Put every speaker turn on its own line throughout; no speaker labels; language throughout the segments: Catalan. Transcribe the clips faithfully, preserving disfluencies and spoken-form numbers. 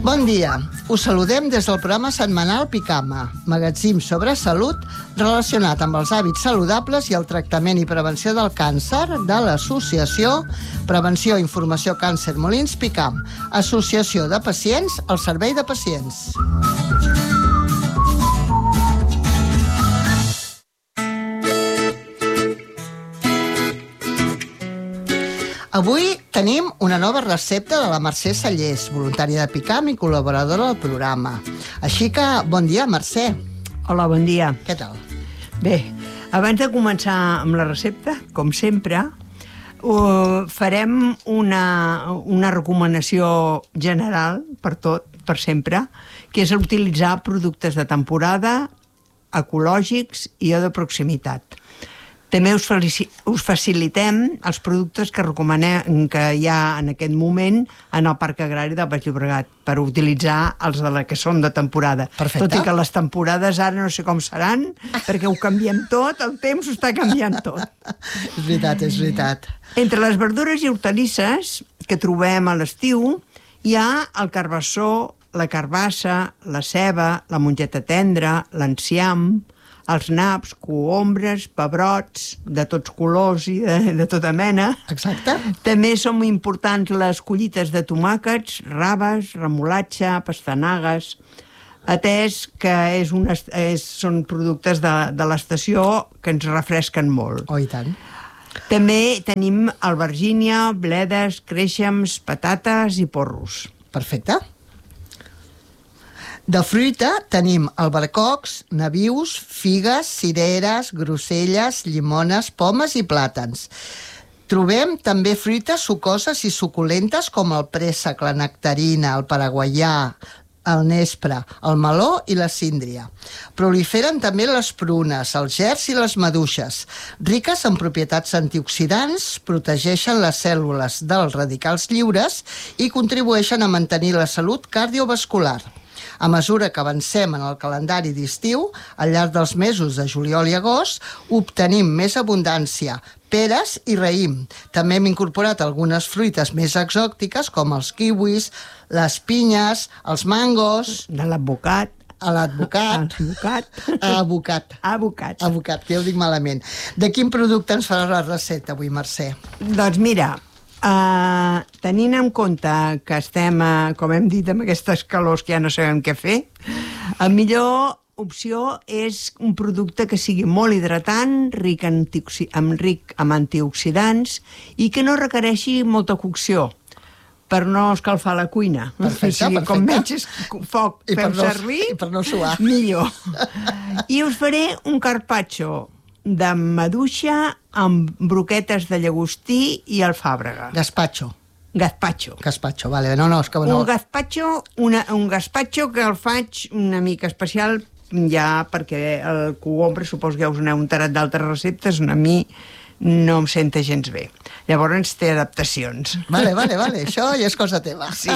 Bon dia, us saludem des del programa setmanal Picama, magatzim sobre salut relacionat amb els hàbits saludables i el tractament i prevenció del càncer de l'associació Prevenció i Informació Càncer Molins Picam, associació de pacients al servei de pacients. Avui tenim una nova recepta de la Mercè Sallés, voluntària de Picam i col·laboradora del programa. Així que, bon dia, Mercè.
Hola, bon dia.
Què tal?
Bé, abans de començar amb la recepta, com sempre, uh, farem una, una recomanació general per tot, per sempre, que és utilitzar productes de temporada, ecològics i o de proximitat. També us, us facilitem els productes que recomanem que hi ha en aquest moment en el Parc Agrari del Baix Llobregat per utilitzar els de la que són de temporada.
Perfecte.
Tot i que les temporades ara no sé com seran, perquè ho canviem tot, el temps ho està canviant tot.
És veritat, és veritat.
Entre les verdures i hortalisses que trobem a l'estiu hi ha el carbassó, la carbassa, la ceba, la mongeta tendra, l'enciam, els naps, cogombres, pebrots, de tots colors i de, de tota mena.
Exacte.
També són molt importants les collites de tomàquets, raves, remolatge, pastanagues, atès que és una, és, són productes de, de l'estació que ens refresquen molt.
Oh, i tant.
També tenim albergínia, bledes, créixems, patates i porros.
Perfecte. De fruita tenim albercocs, nabius, figues, cireres, groselles, llimones, pomes i plàtans. Trobem també fruites sucoses i suculentes com el préssec, la nectarina, el paraguaià, el nespre, el meló i la síndria. Proliferen també les prunes, els gerds i les maduixes. Riques en propietats antioxidants, protegeixen les cèl·lules dels radicals lliures i contribueixen a mantenir la salut cardiovascular. A mesura que avancem en el calendari d'estiu, al llarg dels mesos de juliol i agost, obtenim més abundància, peres i raïm. També hem incorporat algunes fruites més exòtiques, com els kiwis, les pinyes, els mangos...
De l'advocat.
A l'advocat.
Advocat.
Abocat.
Abocat.
Abocat, que ja ho dic malament. De quin producte ens farà la recepta avui, Mercè?
Doncs mira... Uh, tenint en compte que estem, uh, com hem dit, amb aquestes calors que ja no sabem què fer, la millor opció és un producte que sigui molt hidratant, ric en, amb, ric en antioxidants i que no requereixi molta cocció per no escalfar la cuina.
Perfecte,
o sigui,
perfecte.
Com menys foc
I
fem
no,
servir,
i per no suar.
Millor. I us faré un carpaccio de maduixa amb broquetes de llagostí i alfàbrega.
Gazpacho.
Gazpacho.
Gazpacho, vale. No, no, és que no...
Un gazpacho, una, un gazpacho que el faig una mica especial ja perquè el cogombre, suposo que ja us n'heu enterat d'altres receptes, a mi no em senta gens bé. Llavors té adaptacions.
Vale, vale, vale. Això ja és cosa teva.
Sí.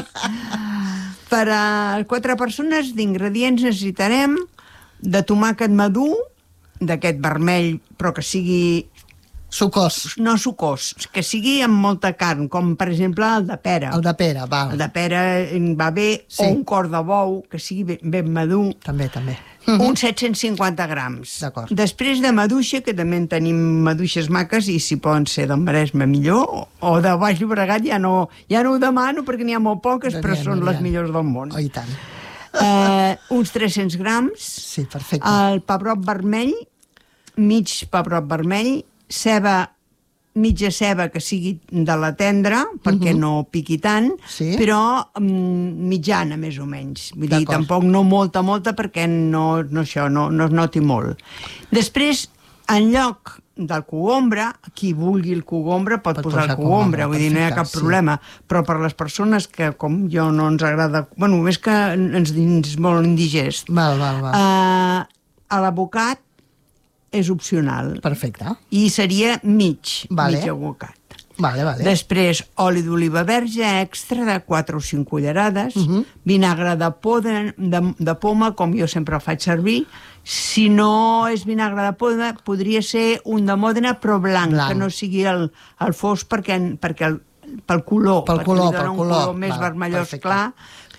Per a quatre persones d'ingredients necessitarem de tomàquet madur, d'aquest vermell, però que sigui...
Sucós.
No sucós, que sigui amb molta carn, com per exemple el de pera.
El de pera, val.
El de pera va bé,
Sí.
o un cor de bou, que sigui ben, ben madur.
També, també.
Uns set-cents cinquanta grams.
D'acord.
Després de maduixa, que també en tenim maduixes maques, i si poden ser del Maresme millor, o de Baix Llobregat, ja no, ja no ho demano perquè n'hi ha molt poques,
No
però
n'hi ha,
són
no n'hi
les
ha.
millors del món.
Oh, i tant.
Uh, uns tres-cents grams.
Sí, perfecte.
El pebrot vermell, mig pebrot vermell, ceba, mitja ceba que sigui de la tendra, perquè uh-huh. no piqui tant,
Sí.
però um, mitjana, més o menys. Vull dir,
D'acord.
tampoc no molta, molta, perquè no, no, això, no, no es noti molt. Després, en lloc del cogombre, qui vulgui el cogombre pot,
Pot
posar el
posar
cogombre,
cogombre,
vull dir, no hi ha
perfecte,
cap
sí.
problema. Però per les persones que, com jo, no ens agrada... Bueno, és que ens dins molt indigest.
Val, val, val.
Uh, a l'abocat és opcional.
Perfecte.
I seria mig,
Vale.
mig abocat.
Vale, vale.
Després, oli d'oliva verge extra de quatre o cinc cullerades,
Mhm.
vinagre de, poda, de, de poma, com jo sempre el faig servir. Si no és vinagre de poma, podria ser un de Mòdena, però blanc,
Blanc.
que no sigui el, el fos, perquè, perquè el, pel color,
Pel
perquè
color,
li dona
pel
un
color.
color més
Val,
vermellós
perfecte.
clar,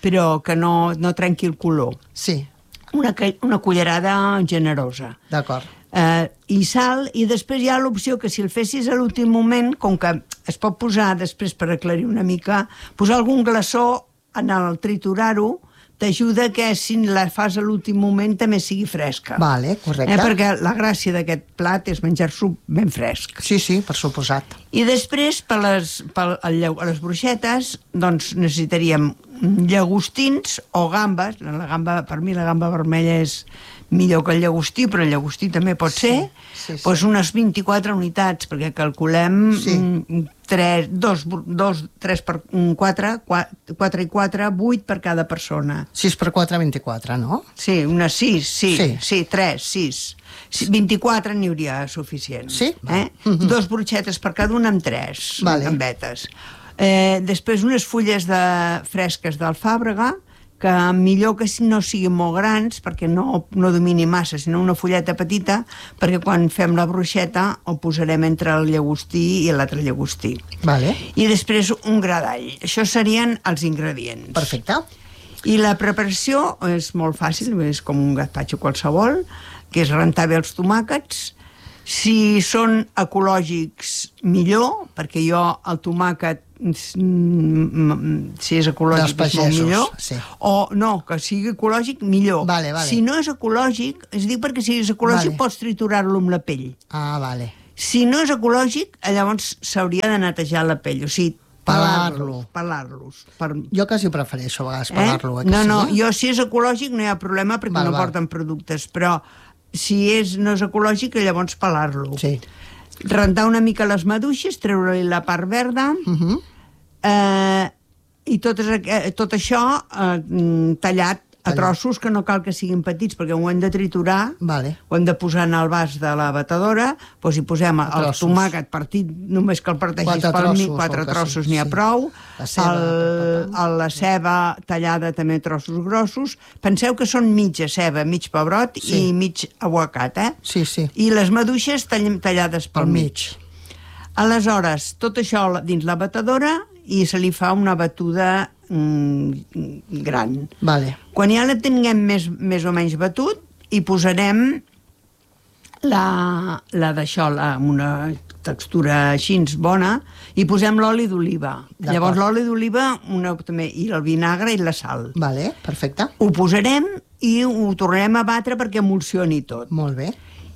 però que no, no trenqui el color.
Sí.
Una, una cullerada generosa.
D'acord.
Eh, I sal, i després hi ha l'opció que si el fessis a l'últim moment, com que es pot posar després per aclarir una mica, posar algun glaçó en el triturar-ho, t'ajuda que si la fas a l'últim moment també sigui fresca.
Vale, correcte.
Eh, perquè la gràcia d'aquest plat és menjar-s'ho ben fresc.
Sí, sí, per suposat.
I després, per les, per les bruixetes, doncs necessitaríem llagostins o gambes. La gamba, per mi la gamba vermella és millor que el llagostí, però el llagostí també pot
sí,
ser.
Sí, sí.
Doncs unes vint-i-quatre unitats, perquè calculem
sí.
tres, dos, dos, tres per quatre, quatre i quatre, vuit per cada persona.
sis per quatre, vint-i-quatre, no?
Sí, unes sis, sí, sí,
sí.
sí tres, sis. vint-i-quatre n'hi hauria suficient.
Sí?
Eh? Uh-huh. Dos bruixetes per cada una amb tres
vale.
gambetes. Eh, després unes fulles de fresques d'alfàbrega, que millor que no siguin molt grans, perquè no, no domini massa, sinó una fulleta petita, perquè quan fem la bruixeta ho posarem entre el llagostí i l'altre llagostí.
Vale.
I després un gra d'all. Això serien els ingredients.
Perfecte.
I la preparació és molt fàcil, és com un gazpacho qualsevol, que és rentar bé els tomàquets. Si són ecològics, millor, perquè jo el tomàquet, si és ecològic és molt millor,
sí.
o no, que sigui ecològic, millor.
Vale, vale.
Si no és ecològic, es diu perquè si és ecològic
vale.
pots triturar-lo amb la pell.
Ah, vale.
Si no és ecològic, llavors s'hauria de netejar la pell, o sigui,
pelar-lo.
Pelar-los. Per...
Jo quasi prefereixo a vegades pelar-lo.
Eh? No, no, jo si és ecològic no hi ha problema perquè
val,
no
val.
porten productes, però si és, no és ecològic, llavors pelar-lo.
Sí.
Rentar una mica les maduixes, treure-li la part verda,
uh -huh.
eh, i tot, eh, tot això eh, tallat a trossos, que no cal que siguin petits, perquè ho hem de triturar,
vale.
ho hem de posar en el vas de la batedora, doncs hi posem el trossos. tomàquet partit, només que el parteixis per mi, quatre trossos n'hi ha sí. prou,
la ceba,
el, el, la ceba tallada també trossos grossos, penseu que són mitja ceba, mig pebrot sí. i mig aguacat, eh?
Sí, sí.
I les maduixes tallades pel,
pel mig.
mig. Aleshores, tot això dins la batedora i se li fa una batuda mm, gran.
Vale.
Quan ja la tinguem més, més o menys batut, hi posarem la, la d'això, amb una textura així bona, i posem l'oli d'oliva. Llavors l'oli d'oliva també, i el vinagre i la sal.
Vale, perfecte.
Ho posarem i ho tornarem a batre perquè emulsioni tot.
Molt bé.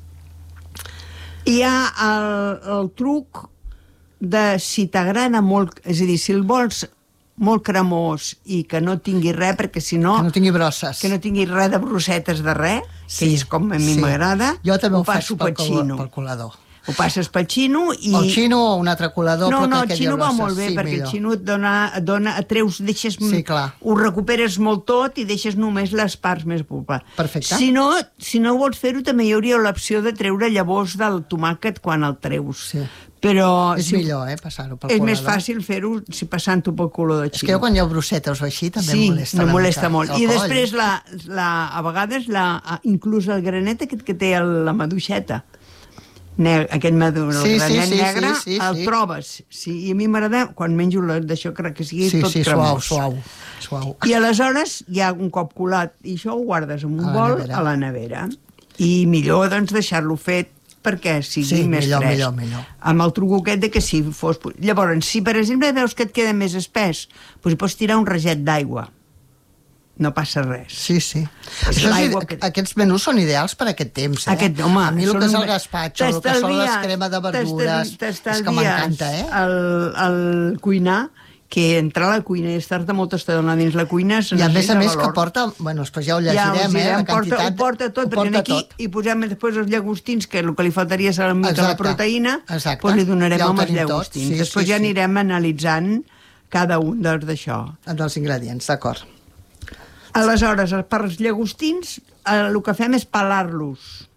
Hi ha el, el truc de si t'agrada molt, és a dir, si el vols molt cremós i que no tingui res, perquè si no...
Que no tingui brosses.
Que no tingui res de brossetes de res,
sí,
que és com a mi
sí.
m'agrada.
Jo també ho, ho faig
pel,
pel, pel colador.
Ho passes pel xino i...
O el xino o un altre colador,
no,
però
no,
que
el xino va
brosses.
molt bé,
sí,
perquè
millor.
el xino et dona, et dona, et treus, deixes...
Sí, clar.
Ho recuperes molt tot i deixes només les parts més pulpa.
Perfecte.
Si no, si no vols fer-ho, també hi hauria l'opció de treure llavors del tomàquet quan el treus.
Sí.
Però...
És
si,
millor, eh, passar-ho pel
és
colador.
més fàcil fer-ho si passant-ho pel color de xino.
És que jo quan hi ha brossetes o així també
sí,
em molesta
no
una
molesta
mica.
molt. I després, la, la, a vegades, la, inclús el granet aquest que té la maduixeta, ne aquest madur, el
sí,
granet
sí, sí,
negre,
sí, sí,
el
sí.
trobes. Sí, I a mi m'agrada, quan menjo d'això, crec que sigui
sí,
tot
sí,
cremós.
suau, suau, suau.
I aleshores, ja un cop colat, i això ho guardes en un
a
bol
nevera.
a la nevera. I millor, doncs, deixar-lo fet perquè sigui
sí,
més
millor,
fresc.
millor, millor.
Amb el truc aquest de que si fos... Llavors, si per exemple veus que et queda més espès, doncs hi pots tirar un raget d'aigua. No passa res.
Sí, sí.
És
Això sí,
que...
Aquests menús són ideals per aquest temps, eh?
Aquest, home,
a mi el que és el
un...
gazpacho, el que són les crema de verdures, és que m'encanta, eh?
El, el cuinar, que entrar a la cuina i estar-te molta estona dins la cuina...
I a més a més que porta... Bueno, després ja ho llegirem, ja, eh? La
porta,
quantitat...
Ho porta tot, ho perquè aquí tot. Hi posem després els llagostins, que el que li faltaria serà una mica la proteïna, doncs li donarem ja amb els llagostins. Sí, després sí, ja sí. anirem analitzant cada un dels d'això.
Dels ingredients, d'acord.
Aleshores, per als llagostins, el que fem és pelar-los.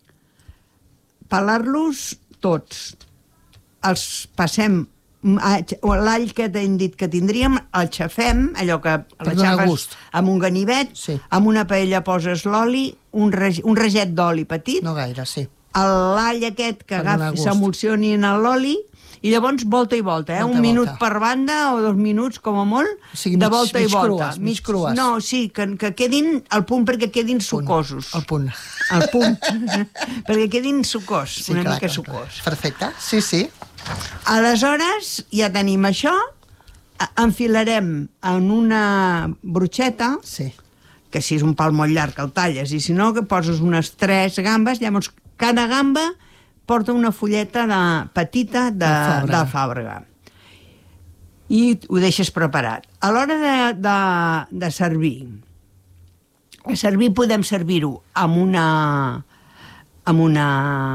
Pelar-los tots. Els passem... L'all que t'hem dit que tindríem, el xafem, allò que l'aixafes amb un ganivet,
sí.
Amb una paella poses l'oli, un, reg, un reget d'oli petit,
no gaire, sí.
l'all aquest que agafi, s'emulsioni en l'oli, i llavors volta i volta, eh?
Volta
un
i
minut
volta.
per banda o dos minuts, com a molt,
O sigui,
de
mig-
volta i
mig
volta.
crues, mig crues.
No, sí, que, que quedin al punt perquè quedin sucosos.
Al punt.
Al punt. perquè quedin sucós,
Sí,
una
clar,
mica
clar,
sucós.
clar. Perfecte, sí, sí.
Aleshores, ja tenim això, a- enfilarem en una brotxeta,
Sí.
que si és un pal molt llarg el talles, i si no, que poses unes tres gambes, llavors cada gamba porta una fulleta de, petita de,
Fàbrega.
de fàbrega. I ho deixes preparat. A l'hora de, de, de servir, a servir podem servir-ho amb una amb una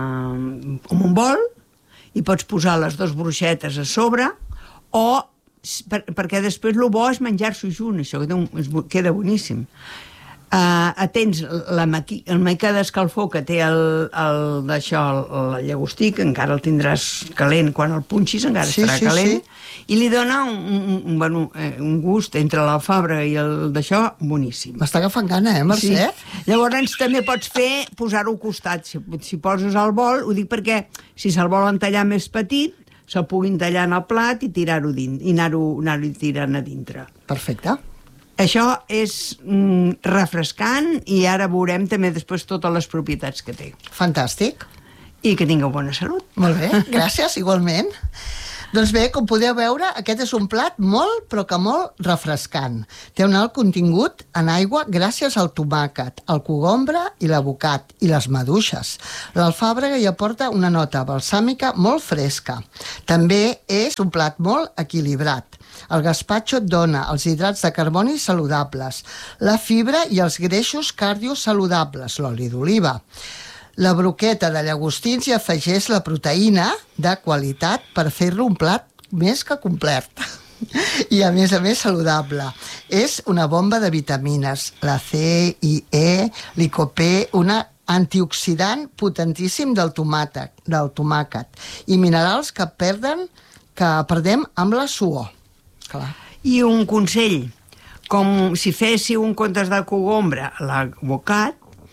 amb un bol, i pots posar les dues bruixetes a sobre, o per, perquè després el bo és menjar-s'ho junt, això queda, un, és, queda boníssim. Uh, atens la maqui, el mica d'escalfor que té el, el d'això, el, el llagostí, que encara el tindràs calent quan el punxis, encara
Sí,
estarà
sí,
calent,
sí.
i li dona un, un, un, bueno, eh, un gust entre la fàbrega i el d'això boníssim.
M'està agafant gana, eh, Mercè?
Sí. Llavors també pots fer, posar-ho al costat. Si, si poses el bol, ho dic perquè si se'l volen tallar més petit, se'l puguin tallar en el plat i tirar-ho dins, i anar-ho anar tirant a dintre.
Perfecte.
Això és mm, refrescant, i ara veurem també després totes les propietats que té.
Fantàstic.
I que tingueu bona salut.
Molt bé, gràcies, igualment. Doncs bé, com podeu veure, aquest és un plat molt, però que molt refrescant. Té un alt contingut en aigua gràcies al tomàquet, el cogombre i l'abocat, i les maduixes. L'alfàbrega hi aporta una nota balsàmica molt fresca. També és un plat molt equilibrat. El gaspatxo et dona els hidrats de carboni saludables, la fibra i els greixos cardiosaludables, l'oli d'oliva. La broqueta de llagostins hi afegeix la proteïna de qualitat per fer-lo un plat més que complet. I, a més a més, saludable. És una bomba de vitamines, la C, I, E, licopè, una antioxidant potentíssim del tomàquet, del tomàquet, i minerals que perden, que perdem amb la suor. Clar.
I un consell, com si féssiu un comptes de cogombre, l'abocat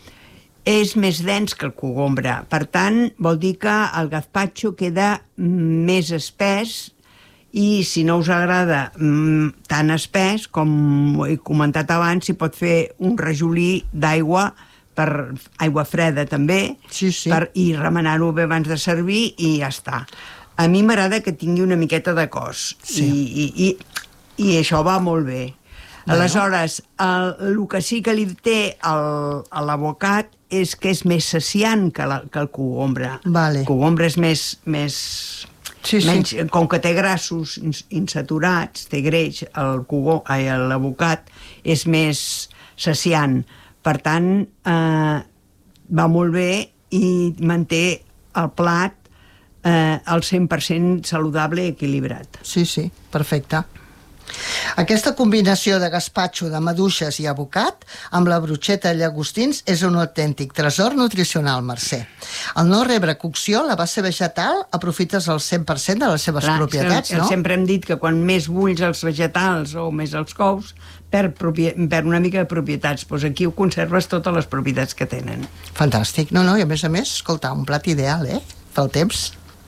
és més dens que el cogombre. Per tant, vol dir que el gazpacho queda més espès, i si no us agrada mm, tan espès, com he comentat abans, s'hi pot fer un rajolí d'aigua, per aigua freda també,
Sí, sí.
per, i remenar-ho bé abans de servir, i ja està. A mi m'agrada que tingui una miqueta de cos,
Sí.
i, i, i, i això va molt bé.
Bueno.
Aleshores, el, el que sí que li té el- a l'abocat és que és més saciant que, la, que el cogombre.
Vale.
El cogombre és més... més
Sí, sí.
menys, com que té grassos ins- insaturats, té greix, el cogó, ai, l'abocat és més saciant. Per tant, eh, va molt bé i manté el plat eh, al cent per cent saludable i equilibrat.
Sí, sí, perfecte. Aquesta combinació de gaspatxo, de maduixes i abocat amb la brotxeta de llagostins és un autèntic tresor nutricional, Mercè. Al no rebre cocció, la base vegetal aprofites el cent per cent de les seves
Clar,
propietats,
que,
no?
Sempre hem dit que quan més bulls els vegetals o més els cous, perd, propie, perd una mica de propietats. Doncs aquí ho conserves totes les propietats que tenen.
Fantàstic. No, no, i a més a més, escolta, un plat ideal, eh? Pel temps.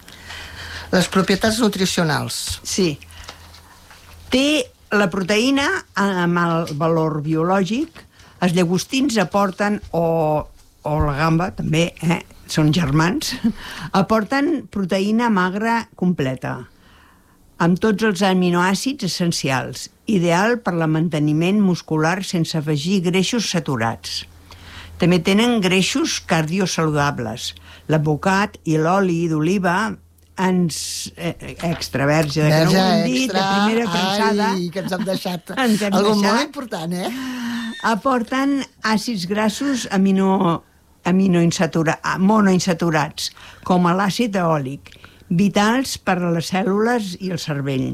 Les propietats nutricionals.
Sí. Té la proteïna amb el valor biològic. Els llagostins aporten, o, o la gamba també, eh? Són germans, aporten proteïna magra completa, amb tots els aminoàcids essencials, ideal per al manteniment muscular sense afegir greixos saturats. També tenen greixos cardiosaludables. L'abocat i l'oli d'oliva ens eh, extra verge, que no ho hem dit, de primera pensada.
Ai, que ens hem deixat
Ens hem
algun
deixat.
molt important, eh?
Aporten àcids grassos amino, aminoinsatura, monoinsaturats, com l'àcid eòlic, vitals per a les cèl·lules i el cervell.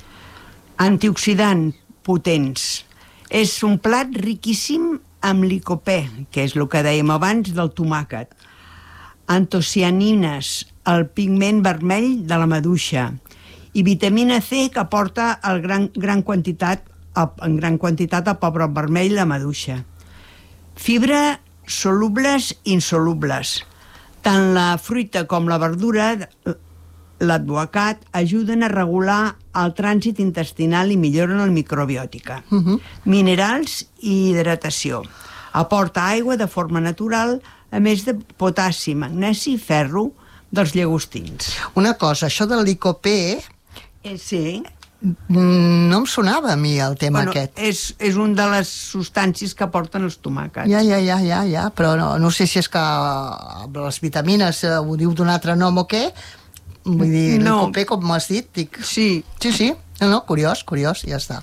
Antioxidant potents. És un plat riquíssim amb licopè, que és el que dèiem abans del tomàquet. Antocianines, el pigment vermell de la maduixa, i vitamina C, que aporta el gran, gran quantitat, en gran quantitat el pebrot vermell i la maduixa. Fibra solubles i insolubles. Tant la fruita com la verdura l'advocat ajuden a regular el trànsit intestinal i milloren la microbiòtica. Uh-huh. Minerals i hidratació. Aporta aigua de forma natural, a més de potassi, magnesi i ferro dels llagostins.
Una cosa, això del licopè...
Eh, sí...
No em sonava a mi el tema
bueno,
aquest.
És, és una de les substàncies que porten els tomàquets.
Ja, ja, ja, ja, ja. Però no, no sé si és que les vitamines eh, ho diu d'un altre nom o què. Vull dir, no. Licopè, com m'has dit, dic...
Sí.
Sí, sí. No, no, curiós, curiós, ja està.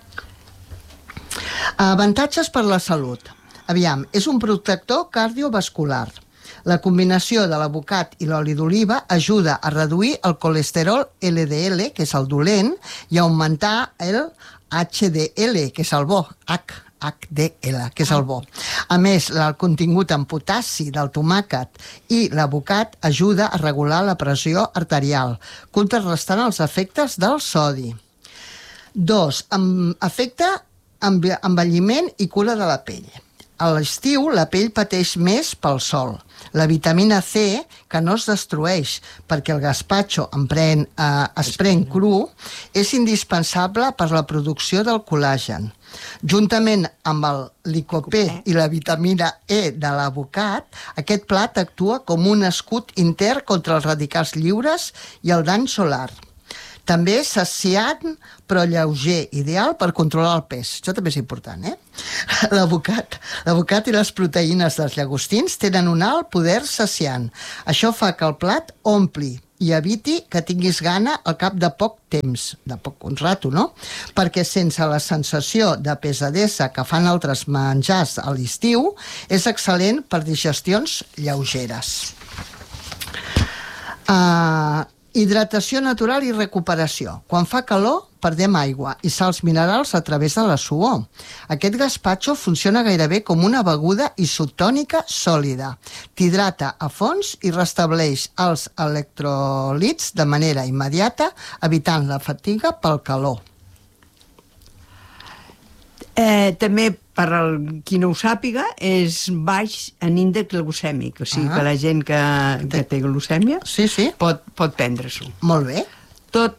Avantatges per la salut. Aviam, és un protector cardiovascular. La combinació de l'avocat i l'oli d'oliva ajuda a reduir el colesterol L D L, que és el dolent, i a augmentar el H D L, que és el bo, H, H D L, que és el bo. A més, el contingut en potassi del tomàquet i l'avocat ajuda a regular la pressió arterial, contrarrestant els efectes del sodi. Dos, afecta envelliment i cura de la pell. A l'estiu la pell pateix més pel sol. La vitamina C, que no es destrueix perquè el gazpacho empren, eh, es pren cru, és indispensable per la producció del col·làgen. Juntament amb el licopè i la vitamina E de l'avocat, aquest plat actua com un escut intern contra els radicals lliures i el dany solar. També és saciant, però lleuger, ideal per controlar el pes. Això també és important, eh? L'avocat. L'avocat i les proteïnes dels llagostins tenen un alt poder saciant. Això fa que el plat ompli i eviti que tinguis gana al cap de poc temps, de poc un rato, no? Perquè sense la sensació de pesadesa que fan altres menjars a l'estiu, és excel·lent per digestions lleugeres. Ah... Uh, Hidratació natural i recuperació. Quan fa calor, perdem aigua i sals minerals a través de la suor. Aquest gazpacho funciona gairebé com una beguda isotònica sòlida. T'hidrata a fons i restableix els electrolits de manera immediata, evitant la fatiga pel calor.
Eh, també, per al qui no ho sàpiga, és baix en índex glucèmic, o sigui ah. que la gent que, que té glucèmia
sí, sí.
pot, pot prendre-s'ho.
Molt bé.
Tot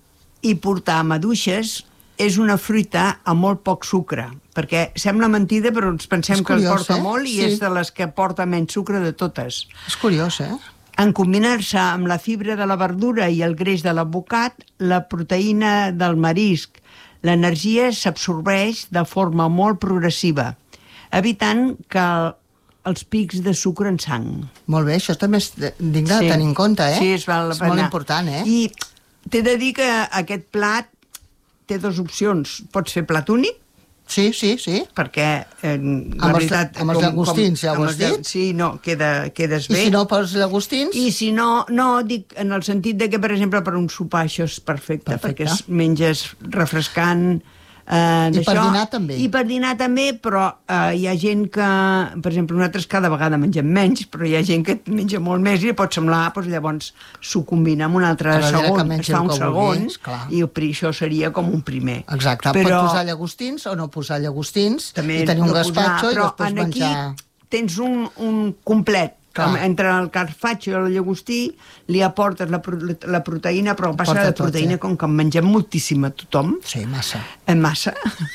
i portar maduixes és una fruita amb molt poc sucre, perquè sembla mentida, però ens pensem és curiós, que porta eh? molt i sí. és de les que porta menys sucre de totes.
És curiós, eh?
En combinar-se amb la fibra de la verdura i el greix de l'avocat, la proteïna del marisc, l'energia s'absorbeix de forma molt progressiva, evitant que els pics de sucre en sang.
Molt bé, això també és digne sí. de tenir en compte, eh?
Sí, és, val la
és molt important, eh?
I t'he de dir que aquest plat té dues opcions. Pots fer plat únic,
sí, sí, sí.
perquè eh, la
amb
veritat...
Els, amb els llagostins, ja ho has dit?
Sí, no, queda, quedes bé.
I si no pels llagostins?
I si no, no, dic en el sentit de que, per exemple, per un sopar això és perfecte, perfecte. perquè es menges refrescant... Eh,
I per dinar també.
I per dinar també, però eh, hi ha gent que, per exemple, nosaltres cada vegada mengem menys, però hi ha gent que menja molt més i pot semblar, doncs llavors s'ho combina amb un altre segon, es fa un segon, i això seria com un primer.
Exacte, però... pot posar llagostins o no posar llagostins, també i tenir un gazpacho i després menjar...
Però aquí tens un, un complet. Clar. Entre el carpaccio i el llagostí li aportes la, la proteïna, però passa la proteïna tot, eh? Com que en mengem moltíssim a tothom.
Sí, massa.
Eh, massa.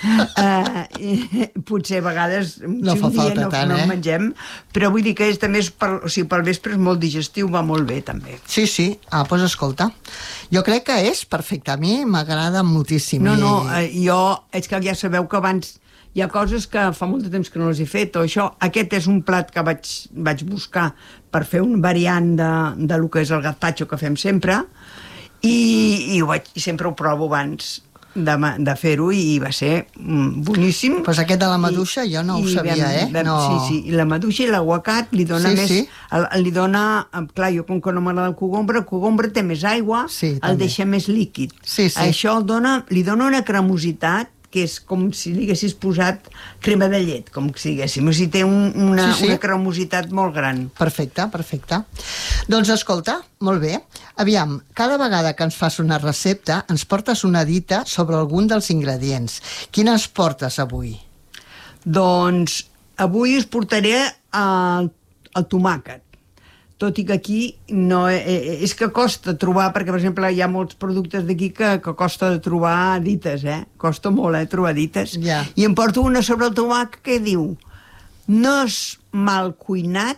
uh, i, potser a vegades
no
si
fa
un dia
falta
no,
tant,
no
eh?
mengem, però vull dir que és, també és per, o sigui, pel vespre és molt digestiu, va molt bé també.
Sí, sí. Ah, doncs escolta, jo crec que és perfecte. A mi m'agrada moltíssim.
No,
i...
no, eh, jo, és que ja sabeu que abans hi ha coses que fa molt de temps que no les he fet, o això, aquest és un plat que vaig, vaig buscar per fer un variant de, de lo que és el gazpacho que fem sempre, i, i, ho vaig, i sempre ho provo abans de, de fer-ho, i va ser mm, boníssim.
Doncs pues aquest de la maduixa I, jo no ho sabia, vam, eh?
Vam,
no.
Sí, sí, i la maduixa i l'aguacat li dona
sí,
més...
Sí.
El, li dona, clar, jo com que no m'agrada el cogombre, el cogombre té més aigua,
sí,
el deixa més líquid.
Sí, sí.
Això el dona, li dona una cremositat que és com si li haguessis posat crema de llet, com si diguéssim. O sigui, té un, una, sí, sí. una cremositat molt gran.
Perfecte, perfecte. Doncs escolta, molt bé. Aviam, cada vegada que ens fas una recepta ens portes una dita sobre algun dels ingredients. Quines portes avui?
Doncs avui us portaré el, el tomàquet. tot i que aquí no, eh, és que costa trobar, perquè per exemple hi ha molts productes d'aquí que, que costa de trobar dites, eh? Costa molt, eh, trobar dites.
Ja.
I em porto una sobre el tomàquet que diu: no és mal cuinat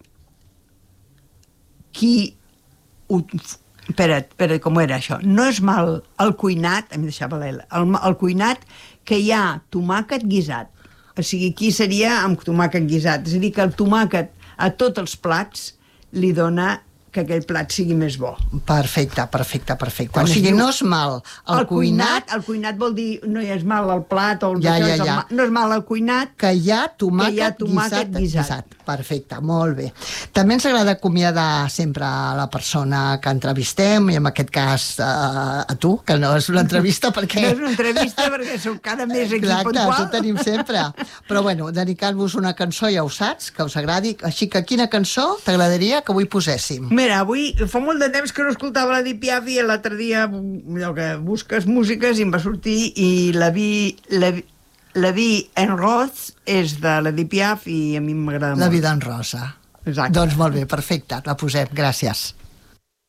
qui... Ho... Espera't, espera't, com era això? No és mal el cuinat, a mi deixava l'L, el, el cuinat que hi ha tomàquet guisat. O sigui, aquí seria amb tomàquet guisat. És a dir, que el tomàquet a tots els plats li dona que aquell plat sigui més bo.
Perfecte, perfecte, perfecte.
Quan
o sigui,
diu,
no és mal el, el cuinat...
El cuinat vol dir no hi és mal el plat, o el
ja, ja, ja.
no és mal el cuinat...
Que hi ha tomàquet,
que hi ha tomàquet
guisat,
guisat.
guisat. Perfecte, molt bé. També ens agrada acomiadar sempre a la persona que entrevistem, i en aquest cas a, a tu, que no és una entrevista perquè...
No és una entrevista perquè sóc cada mes aquí
Exacte,
puntual.
això tenim sempre. Però bueno, dedicar-vos una cançó ja ho saps, que us agradi. Així que quina cançó t'agradaria que avui poséssim?
Mira, avui fa molt de temps que no escoltava la Edith Piaf i l'altre dia allò que busques músiques i em va sortir i la vi... La vi La vie en rose és de l'Edith Piaf i a mi m'agrada molt.
La vida en rosa.
Exacte.
Doncs molt bé, perfecte, la posem. Gràcies.